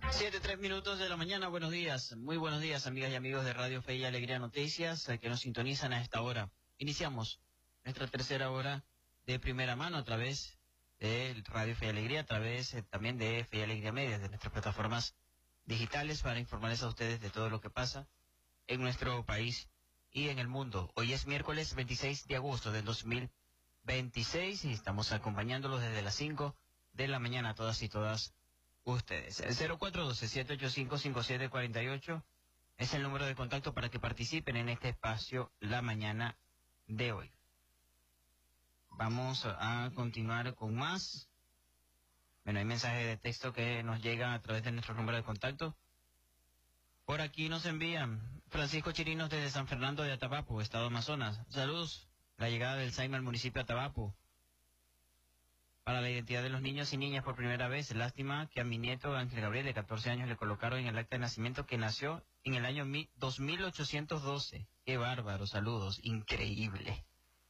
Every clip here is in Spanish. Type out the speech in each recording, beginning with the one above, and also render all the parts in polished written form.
7:03 de la mañana. Buenos días, muy buenos días, amigas y amigos de Radio Fe y Alegría Noticias que nos sintonizan a esta hora. Iniciamos nuestra tercera hora de primera mano a través de Radio Fe y Alegría, a través también de Fe y Alegría Medias, de nuestras plataformas digitales, para informarles a ustedes de todo lo que pasa en nuestro país y en el mundo. Hoy es miércoles 26 de agosto del 2026 y estamos acompañándolos desde las 5 de la mañana, todas y todas ustedes. El 0412-785-5748 es el número de contacto para que participen en este espacio la mañana de hoy. Vamos a continuar con más. Bueno, hay mensajes de texto que nos llegan a través de nuestro número de contacto. Por aquí nos envían Francisco Chirinos desde San Fernando de Atabapo, Estado Amazonas. Saludos. La llegada del SAIMA al municipio de Atabapo para la identidad de los niños y niñas por primera vez. Lástima que a mi nieto Ángel Gabriel, de 14 años, le colocaron en el acta de nacimiento que nació en el año 2812. ¡Qué bárbaro! Saludos. Increíble.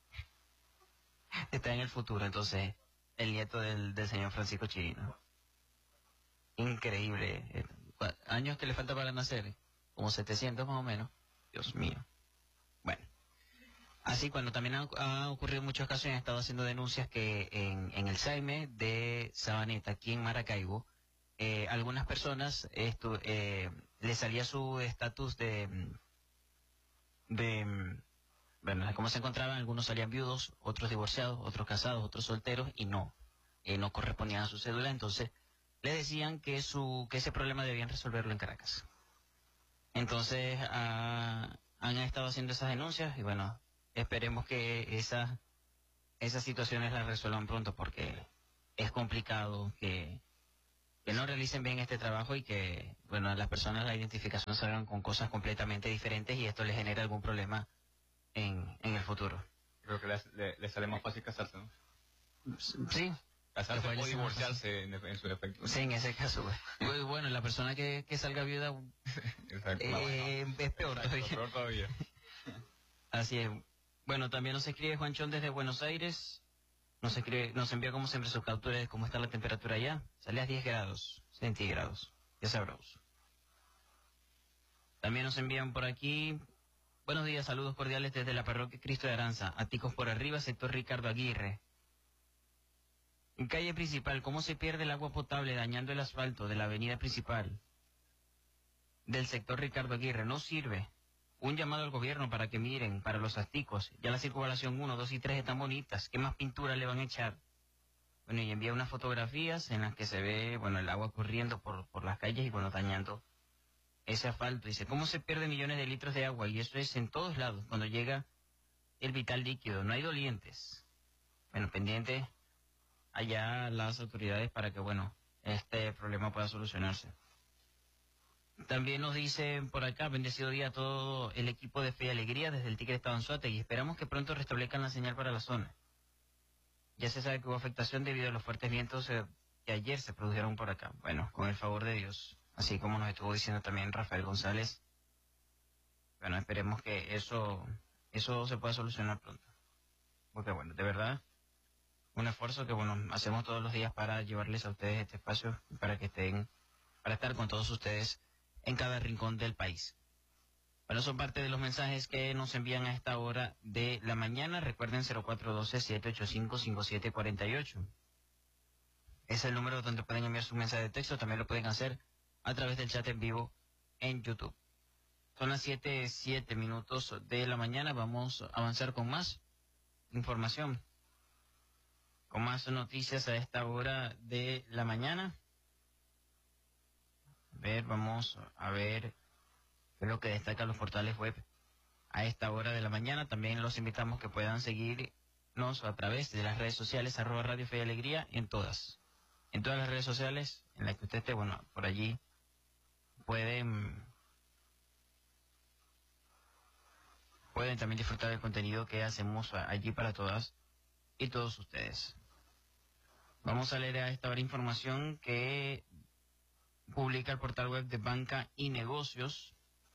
Está en el futuro, entonces, el nieto del señor Francisco Chirino. Increíble. ¿Años que le falta para nacer? Como 700 más o menos. Dios mío. Bueno. Así, cuando también ha ocurrido muchos casos, han estado haciendo denuncias que en el SAIME de Sabaneta, aquí en Maracaibo, algunas personas le salía su estatus bueno, cómo se encontraban. Algunos salían viudos, otros divorciados, otros casados, otros solteros, y no correspondían a su cédula. Entonces le decían que ese problema debían resolverlo en Caracas. Entonces han estado haciendo esas denuncias y bueno, esperemos que esas situaciones las resuelvan pronto, porque es complicado que no realicen bien este trabajo y que, bueno, las personas, la identificación, salgan con cosas completamente diferentes y esto les genera algún problema en el futuro. Creo que le sale más fácil casarse, ¿no? Sí. Casarse o divorciarse en su defecto. Sí, en ese caso. Pues, bueno, la persona que salga viuda es peor todavía. Así es. Bueno, también nos escribe Juanchón desde Buenos Aires. Nos envía como siempre sus capturas de cómo está la temperatura allá. Sale a 10 grados centígrados. Ya sabroso. También nos envían por aquí: buenos días, saludos cordiales desde la parroquia Cristo de Aranza, Aticos por arriba, sector Ricardo Aguirre. En calle principal, ¿cómo se pierde el agua potable dañando el asfalto de la avenida principal del sector Ricardo Aguirre? No sirve. Un llamado al gobierno para que miren para los Aticos. Ya la circunvalación 1, 2 y 3 están bonitas. ¿Qué más pintura le van a echar? Bueno, y envía unas fotografías en las que se ve, bueno, el agua corriendo por las calles y, bueno, dañando ese asfalto. Dice, ¿cómo se pierden millones de litros de agua? Y eso es en todos lados, cuando llega el vital líquido. No hay dolientes. Bueno, pendiente allá las autoridades para que, bueno, este problema pueda solucionarse. También nos dicen por acá: bendecido día a todo el equipo de Fe y Alegría desde el Tigre Estado Anzoátegui, y esperamos que pronto restablezcan la señal para la zona. Ya se sabe que hubo afectación debido a los fuertes vientos que ayer se produjeron por acá. Bueno, con el favor de Dios, así como nos estuvo diciendo también Rafael González, bueno, esperemos que eso se pueda solucionar pronto. Porque, bueno, de verdad, un esfuerzo que, bueno, hacemos todos los días para llevarles a ustedes este espacio, para estar con todos ustedes en cada rincón del país. Bueno, son parte de los mensajes que nos envían a esta hora de la mañana. Recuerden, 0412-785-5748. Es el número donde pueden enviar su mensaje de texto. También lo pueden hacer a través del chat en vivo en YouTube. Son las 7:07 de la mañana. Vamos a avanzar con más información, con más noticias a esta hora de la mañana. Vamos a ver qué es lo que destacan los portales web a esta hora de la mañana. También los invitamos que puedan seguirnos a través de las redes sociales, @Radio Fe y Alegría, en todas las redes sociales en las que usted esté. Bueno, por allí pueden también disfrutar del contenido que hacemos allí para todas y todos ustedes. Vamos a leer a esta hora información que publica el portal web de Banca y Negocios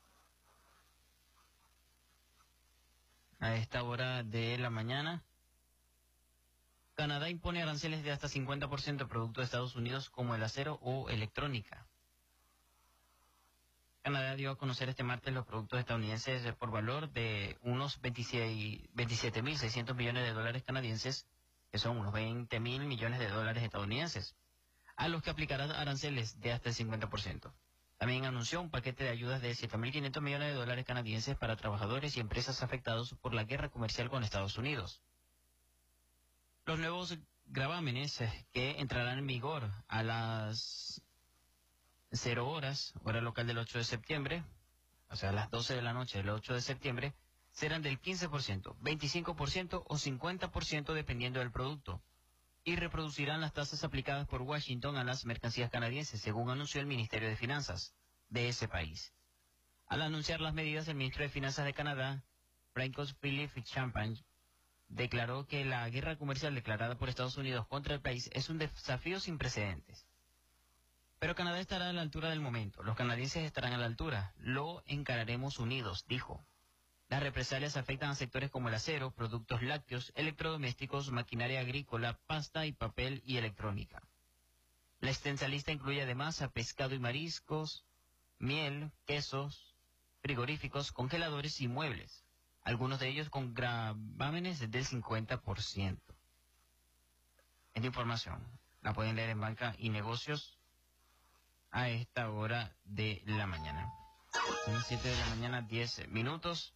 a esta hora de la mañana. Canadá impone aranceles de hasta 50% a productos de Estados Unidos como el acero o electrónica. Canadá dio a conocer este martes los productos estadounidenses por valor de unos 27.600 millones de dólares canadienses, que son unos 20.000 millones de dólares estadounidenses, a los que aplicará aranceles de hasta el 50%. También anunció un paquete de ayudas de 7.500 millones de dólares canadienses para trabajadores y empresas afectados por la guerra comercial con Estados Unidos. Los nuevos gravámenes que entrarán en vigor a las 0 horas, hora local del 8 de septiembre, o sea, a las 12 de la noche del 8 de septiembre, serán del 15%, 25% o 50% dependiendo del producto, y reproducirán las tasas aplicadas por Washington a las mercancías canadienses, según anunció el Ministerio de Finanzas de ese país. Al anunciar las medidas, el ministro de Finanzas de Canadá, Francois Philippe Champagne, declaró que la guerra comercial declarada por Estados Unidos contra el país es un desafío sin precedentes. Pero Canadá estará a la altura del momento. Los canadienses estarán a la altura. Lo encararemos unidos, dijo. Las represalias afectan a sectores como el acero, productos lácteos, electrodomésticos, maquinaria agrícola, pasta y papel y electrónica. La extensa lista incluye además a pescado y mariscos, miel, quesos, frigoríficos, congeladores y muebles. Algunos de ellos con gravámenes del 50%. Esta información la pueden leer en Banca y Negocios a esta hora de la mañana. Son las 7 de la mañana, 10 minutos.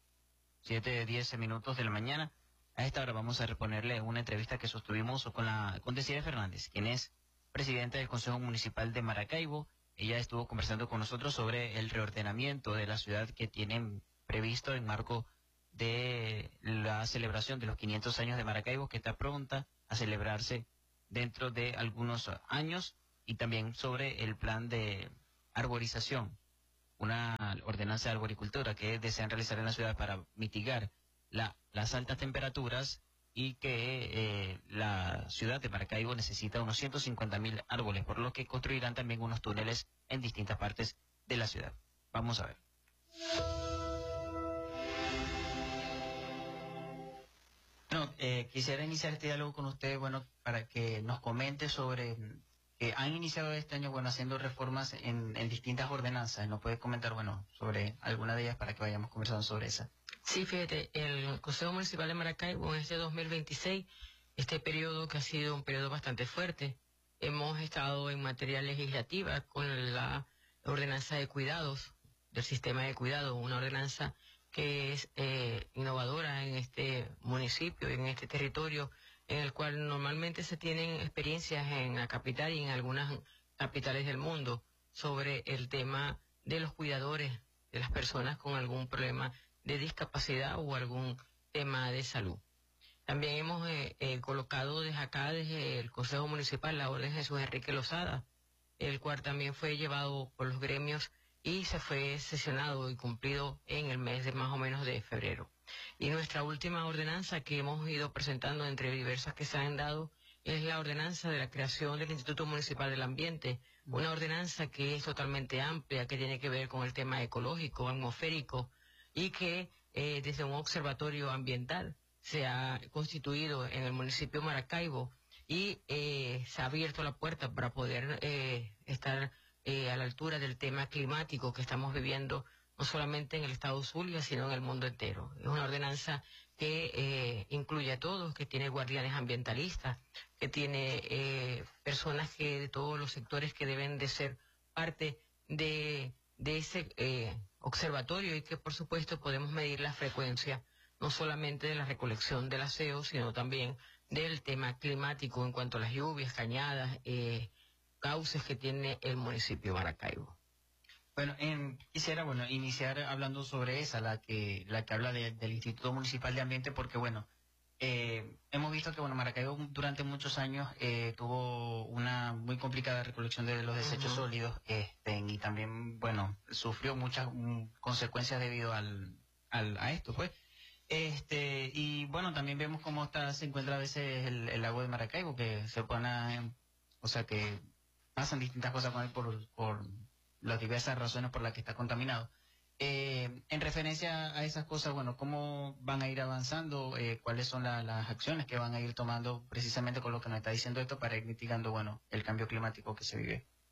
7:10 de la mañana. A esta hora vamos a reponerle una entrevista que sostuvimos con Desiree Fernández, quien es presidenta del Consejo Municipal de Maracaibo. Ella estuvo conversando con nosotros sobre el reordenamiento de la ciudad que tienen previsto en marco de la celebración de los 500 años de Maracaibo, que está pronta a celebrarse dentro de algunos años, y también sobre el plan de arborización, una ordenanza de arboricultura que desean realizar en la ciudad para mitigar las altas temperaturas, y que la ciudad de Maracaibo necesita unos 150.000 árboles, por lo que construirán también unos túneles en distintas partes de la ciudad. Vamos a ver. Bueno, quisiera iniciar este diálogo con usted, bueno, para que nos comente sobre que han iniciado este año, bueno, haciendo reformas en distintas ordenanzas. ¿Nos puede comentar, bueno, sobre alguna de ellas para que vayamos conversando sobre esa? Sí, fíjate, el Consejo Municipal de Maracaibo en este 2026, este periodo que ha sido un periodo bastante fuerte, hemos estado en materia legislativa con la ordenanza de cuidados, del sistema de cuidado, una ordenanza que es innovadora en este municipio, en este territorio, en el cual normalmente se tienen experiencias en la capital y en algunas capitales del mundo sobre el tema de los cuidadores, de las personas con algún problema de discapacidad o algún tema de salud. También hemos colocado desde acá, desde el Consejo Municipal, la orden Jesús Enrique Lozada, el cual también fue llevado por los gremios y se fue sesionado y cumplido en el mes de más o menos de febrero. Y nuestra última ordenanza que hemos ido presentando entre diversas que se han dado es la ordenanza de la creación del Instituto Municipal del Ambiente, una ordenanza que es totalmente amplia, que tiene que ver con el tema ecológico, atmosférico, y que desde un observatorio ambiental se ha constituido en el municipio de Maracaibo, y se ha abierto la puerta para poder estar a la altura del tema climático que estamos viviendo, no solamente en el estado Zulia, sino en el mundo entero. Es una ordenanza que incluye a todos, que tiene guardianes ambientalistas, que tiene personas de todos los sectores que deben de ser parte de ese observatorio, y que por supuesto podemos medir la frecuencia, no solamente de la recolección del aseo, sino también del tema climático en cuanto a las lluvias, cañadas, cauces que tiene el municipio de Maracaibo. Bueno, quisiera iniciar hablando sobre esa, la que habla del Instituto Municipal de Ambiente, porque hemos visto que Maracaibo durante muchos años tuvo una muy complicada recolección de los desechos sólidos, y también sufrió muchas consecuencias debido a esto, pues. Y también vemos cómo se encuentra a veces el lago de Maracaibo, que se pone, que pasan distintas cosas con él por las diversas razones por las que está contaminado. En referencia a esas cosas, ¿cómo van a ir avanzando? ¿Cuáles son las acciones que van a ir tomando precisamente con lo que nos está diciendo esto para ir mitigando, el cambio climático que se vive?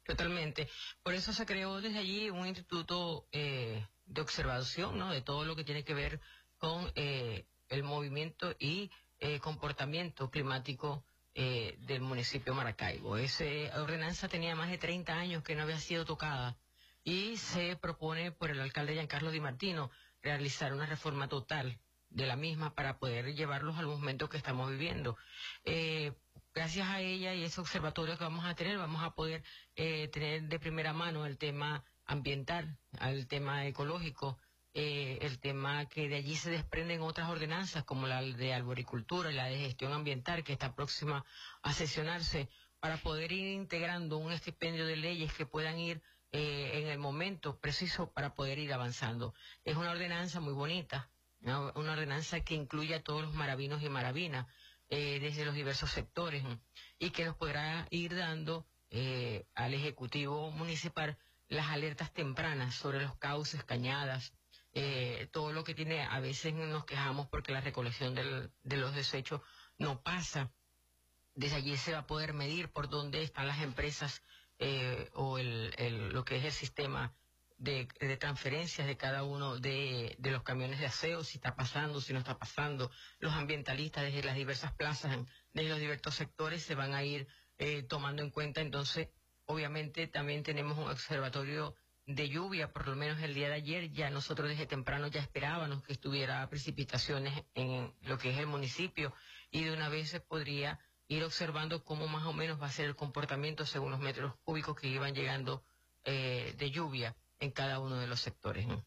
Totalmente. Por eso se creó desde allí un instituto de observación, ¿no? De todo lo que tiene que ver con el movimiento y comportamiento climático del municipio de Maracaibo. Esa ordenanza tenía más de 30 años que no había sido tocada y se propone por el alcalde Giancarlo Di Martino realizar una reforma total de la misma para poder llevarlos al momento que estamos viviendo. Gracias a ella y ese observatorio que vamos a tener, vamos a poder tener de primera mano el tema ambiental, el tema ecológico, el tema que de allí se desprenden otras ordenanzas como la de arboricultura y la de gestión ambiental que está próxima a sesionarse para poder ir integrando un estipendio de leyes que puedan ir en el momento preciso para poder ir avanzando. Es una ordenanza muy bonita, ¿no? Una ordenanza que incluye a todos los maravinos y maravinas desde los diversos sectores y que nos podrá ir dando al Ejecutivo Municipal las alertas tempranas sobre los cauces, cañadas, todo lo que tiene. A veces nos quejamos porque la recolección de los desechos no pasa. Desde allí se va a poder medir por dónde están las empresas o lo que es el sistema de transferencias de cada uno de los camiones de aseo, si está pasando, si no está pasando. Los ambientalistas desde las diversas plazas, desde los diversos sectores se van a ir tomando en cuenta. Entonces, obviamente también tenemos un observatorio de lluvia, por lo menos el día de ayer ya nosotros desde temprano ya esperábamos que estuviera precipitaciones en lo que es el municipio y de una vez se podría ir observando cómo más o menos va a ser el comportamiento según los metros cúbicos que iban llegando de lluvia en cada uno de los sectores, ¿no?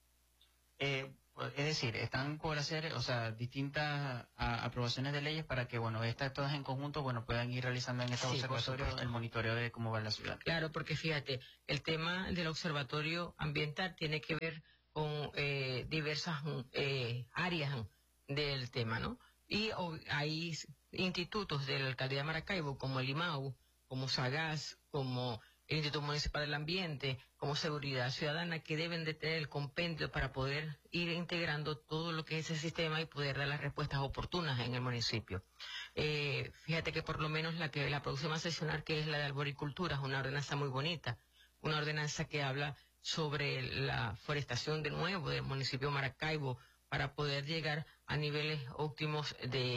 Es decir, están por hacer, o sea, distintas aprobaciones de leyes para que, bueno, estas todas en conjunto, bueno, puedan ir realizando en estos observatorios el monitoreo de cómo va la ciudad. Claro, porque fíjate, el tema del observatorio ambiental tiene que ver con diversas áreas del tema, ¿no? Y hay institutos de la alcaldía de Maracaibo, como el IMAU, como SAGAS, como el Instituto Municipal del Ambiente, como Seguridad Ciudadana, que deben de tener el compendio para poder ir integrando todo lo que es ese sistema y poder dar las respuestas oportunas en el municipio. Fíjate que por lo menos la próxima sesionar, que es la de arboricultura, es una ordenanza muy bonita, una ordenanza que habla sobre la forestación de nuevo del municipio de Maracaibo para poder llegar a niveles óptimos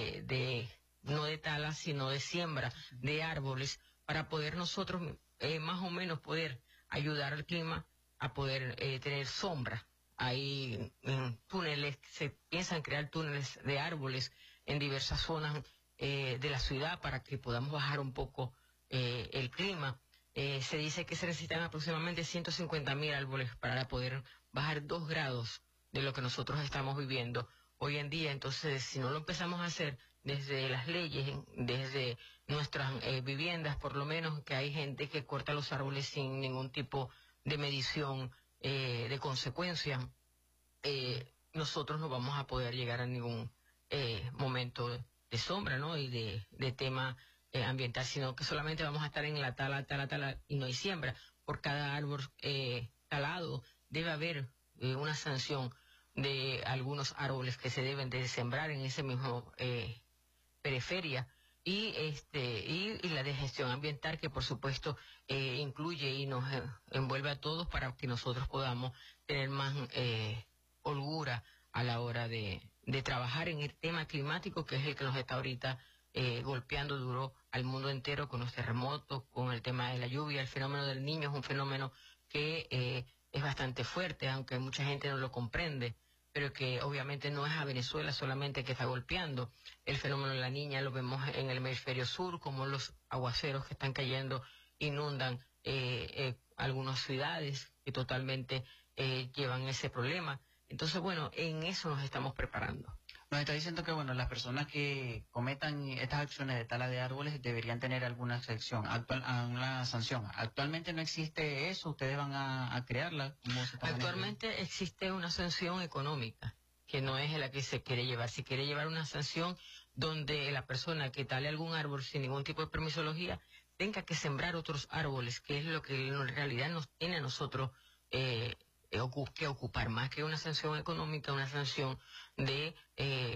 no de tala, sino de siembra de árboles, para poder nosotros más o menos poder ayudar al clima a poder tener sombra. Hay túneles, se piensan crear túneles de árboles en diversas zonas de la ciudad para que podamos bajar un poco el clima. Se dice que se necesitan aproximadamente 150.000 árboles para poder bajar 2 grados de lo que nosotros estamos viviendo hoy en día. Entonces, si no lo empezamos a hacer desde las leyes, desde nuestras viviendas, por lo menos, que hay gente que corta los árboles sin ningún tipo de medición de consecuencia, nosotros no vamos a poder llegar a ningún momento de sombra, ¿no? Y de tema ambiental, sino que solamente vamos a estar en la tala y no hay siembra. Por cada árbol talado debe haber una sanción de algunos árboles que se deben de sembrar en ese mismo periferia y la de gestión ambiental, que por supuesto incluye y nos envuelve a todos para que nosotros podamos tener más holgura a la hora de trabajar en el tema climático, que es el que nos está ahorita golpeando duro al mundo entero con los terremotos, con el tema de la lluvia. El fenómeno del Niño es un fenómeno que es bastante fuerte, aunque mucha gente no lo comprende, pero que obviamente no es a Venezuela solamente que está golpeando. El fenómeno de la Niña lo vemos en el hemisferio sur, como los aguaceros que están cayendo inundan algunas ciudades que totalmente llevan ese problema. Entonces, bueno, en eso nos estamos preparando. Nos está diciendo que, bueno, las personas que cometan estas acciones de tala de árboles deberían tener alguna una sanción. Actualmente no existe eso, ustedes van a crearla. Actualmente existe una sanción económica, que no es la que se quiere llevar. Se quiere llevar una sanción donde la persona que tale algún árbol sin ningún tipo de permisología tenga que sembrar otros árboles, que es lo que en realidad nos tiene a nosotros que ocupar, más que una sanción económica, una sanción de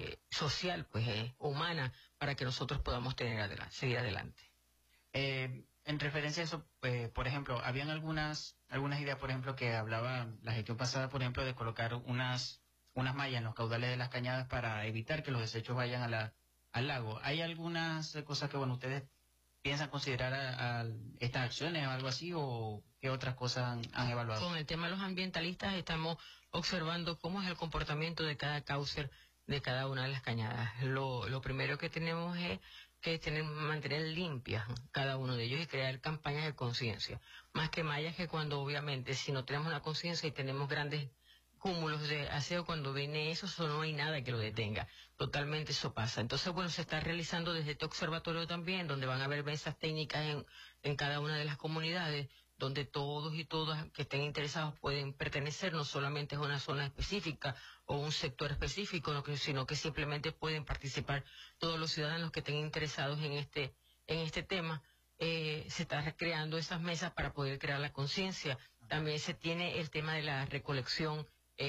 social, pues humana, para que nosotros podamos seguir adelante. en referencia a eso, por ejemplo, habían algunas ideas, por ejemplo, que hablaba la gestión pasada, por ejemplo, de colocar unas mallas en los caudales de las cañadas para evitar que los desechos vayan al lago. ¿Hay algunas cosas que, bueno, ustedes piensan considerar a estas acciones o algo así, o qué otras cosas han evaluado? Con el tema de los ambientalistas estamos observando cómo es el comportamiento de cada caucer de cada una de las cañadas. Lo primero que tenemos es que mantener limpias cada uno de ellos y crear campañas de conciencia. Más que mallas, que cuando obviamente si no tenemos una conciencia y tenemos grandes cúmulos de aseo, cuando viene eso no hay nada que lo detenga. Totalmente eso pasa. Entonces, bueno, se está realizando desde este observatorio también, donde van a haber mesas técnicas en cada una de las comunidades, donde todos y todas que estén interesados pueden pertenecer, no solamente a una zona específica o un sector específico, sino que simplemente pueden participar todos los ciudadanos que estén interesados en este tema. Se está recreando esas mesas para poder crear la conciencia. También se tiene el tema de la recolección,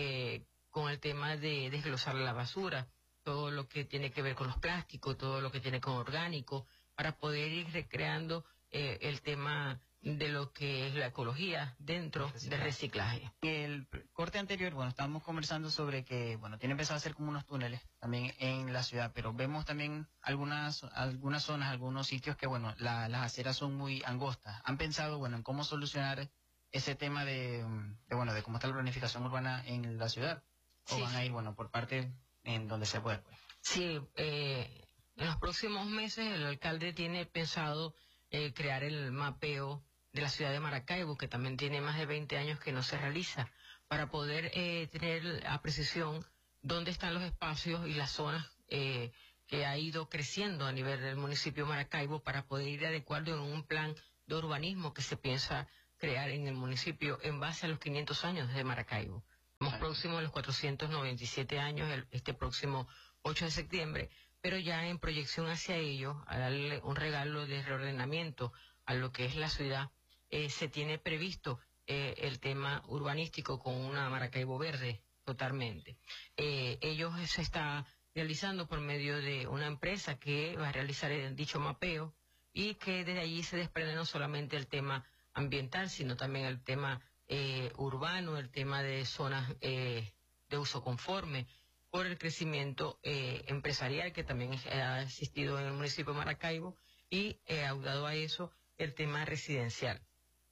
con el tema de desglosar la basura, todo lo que tiene que ver con los plásticos, todo lo que tiene con orgánico, para poder ir recreando el tema de lo que es la ecología dentro del reciclaje. El corte anterior, bueno, estábamos conversando sobre que, bueno, tienen pensado hacer como unos túneles también en la ciudad, pero vemos también algunas zonas, algunos sitios que, bueno, las aceras son muy angostas. ¿Han pensado, bueno, en cómo solucionar ese tema de cómo está la planificación urbana en la ciudad? ¿O Sí, van a ir, bueno, por parte en donde se pueda? Pues? Sí, en los próximos meses el alcalde tiene pensado crear el mapeo de la ciudad de Maracaibo, que también tiene más de 20 años que no se realiza, para poder tener a precisión dónde están los espacios y las zonas que ha ido creciendo a nivel del municipio de Maracaibo, para poder ir adecuando en un plan de urbanismo que se piensa crear en el municipio en base a los 500 años de Maracaibo. Estamos próximos a los 497 años este próximo 8 de septiembre, pero ya en proyección hacia ello, a darle un regalo de reordenamiento a lo que es la ciudad, se tiene previsto el tema urbanístico con una Maracaibo verde totalmente. Ello se está realizando por medio de una empresa que va a realizar dicho mapeo, y que desde allí se desprende no solamente el tema ambiental, sino también el tema urbano, el tema de zonas de uso conforme, por el crecimiento empresarial que también ha existido en el municipio de Maracaibo, y aunado a eso el tema residencial.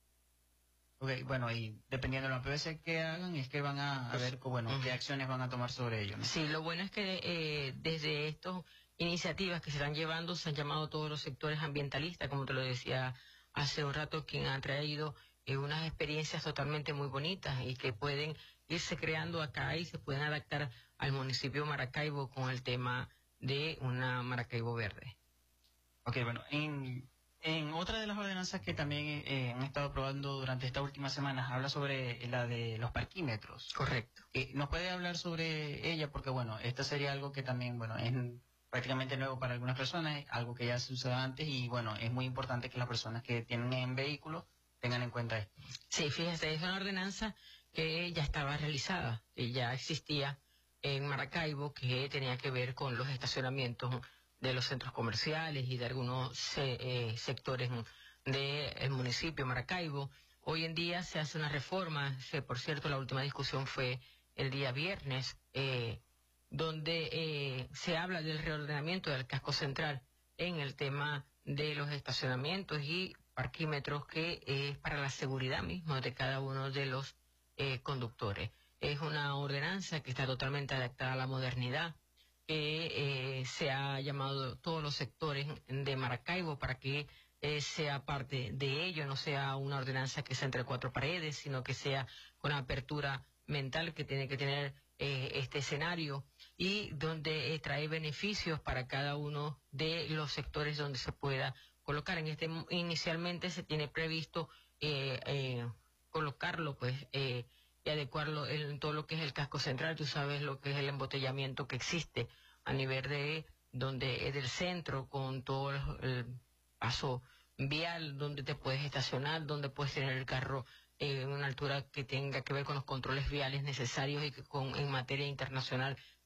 Ok, bueno, y dependiendo de los PVC que hagan, es que van a ver, bueno, qué acciones van a tomar sobre ello, ¿no? Sí, lo bueno es que desde estas iniciativas que se están llevando, se han llamado todos los sectores ambientalistas, como te lo decía hace un rato, quien han traído unas experiencias totalmente muy bonitas y que pueden irse creando acá y se pueden adaptar al municipio de Maracaibo con el tema de una Maracaibo verde. Ok, bueno, en otra de las ordenanzas que también han estado aprobando durante estas últimas semanas, habla sobre la de los parquímetros. Correcto. ¿Nos puede hablar sobre ella? Porque, bueno, esto sería algo que también, bueno, es prácticamente nuevo para algunas personas, algo que ya se usaba antes, y, bueno, es muy importante que las personas que tienen vehículos tengan en cuenta esto. Sí, fíjese, es una ordenanza que ya estaba realizada, y ya existía en Maracaibo, que tenía que ver con los estacionamientos de los centros comerciales y de algunos sectores del municipio de Maracaibo. Hoy en día se hace una reforma, por cierto, la última discusión fue el día viernes, donde se habla del reordenamiento del casco central en el tema de los estacionamientos y parquímetros, que es para la seguridad misma de cada uno de los conductores. Es una ordenanza que está totalmente adaptada a la modernidad, que se ha llamado todos los sectores de Maracaibo para que sea parte de ello, no sea una ordenanza que sea entre cuatro paredes, sino que sea con apertura mental que tiene que tener este escenario, y donde trae beneficios para cada uno de los sectores donde se pueda colocar. Inicialmente se tiene previsto colocarlo, pues, y adecuarlo en todo lo que es el casco central. Tú sabes lo que es el embotellamiento que existe a nivel de donde es del centro, con todo el paso vial, donde te puedes estacionar, donde puedes tener el carro en una altura que tenga que ver con los controles viales necesarios y que en materia internacional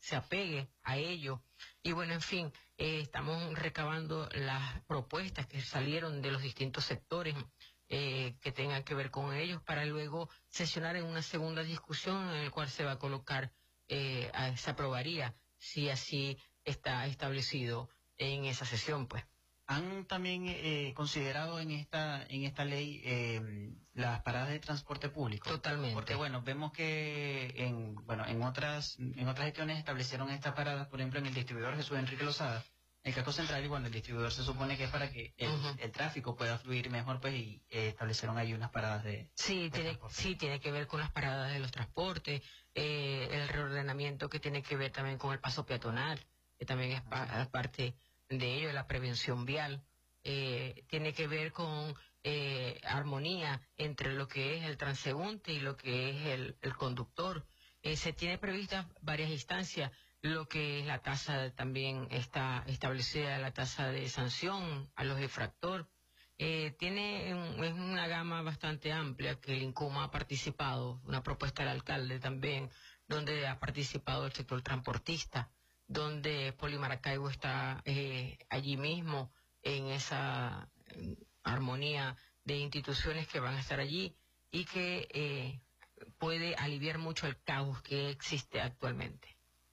se apegue a ello. Y bueno, en fin, estamos recabando las propuestas que salieron de los distintos sectores que tengan que ver con ellos para luego sesionar en una segunda discusión en el cual se va a colocar, se aprobaría si así está establecido en esa sesión, pues. ¿Han también considerado en esta ley las paradas de transporte público? Totalmente. Porque bueno, vemos que en otras gestiones establecieron estas paradas, por ejemplo en el distribuidor Jesús Enrique Lozada, el casco central, y bueno, el distribuidor se supone que es para que el tráfico pueda fluir mejor, pues, y establecieron ahí unas paradas de transporte. Sí, tiene que ver con las paradas de los transportes, el reordenamiento que tiene que ver también con el paso peatonal, que también es parte de ello, de la prevención vial. Tiene que ver con armonía entre lo que es el transeúnte y lo que es el conductor. Se tiene previstas varias instancias, lo que es la tasa también está establecida, la tasa de sanción a los infractores. Es una gama bastante amplia que el INCUMA ha participado, una propuesta del alcalde también, donde ha participado el sector transportista, donde Polimaracaibo está allí mismo en esa armonía de instituciones que van a estar allí y que puede aliviar mucho el caos que existe actualmente.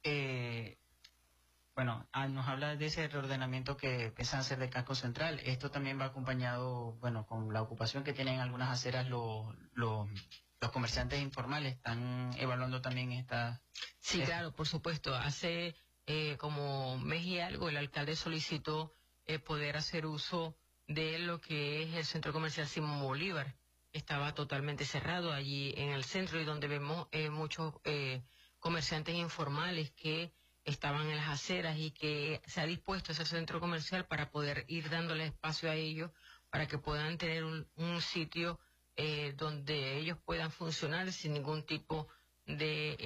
Bueno, nos habla de ese reordenamiento que piensan hacer del casco central. Esto también va acompañado, bueno, con la ocupación que tienen algunas aceras los comerciantes informales. ¿Están evaluando también esta? Sí, claro, por supuesto. Hace como mes y algo el alcalde solicitó poder hacer uso de lo que es el centro comercial Simón Bolívar. Estaba totalmente cerrado allí en el centro y donde vemos muchos comerciantes informales que estaban en las aceras y que se ha dispuesto ese centro comercial para poder ir dándole espacio a ellos para que puedan tener un sitio donde ellos puedan funcionar sin ningún tipo de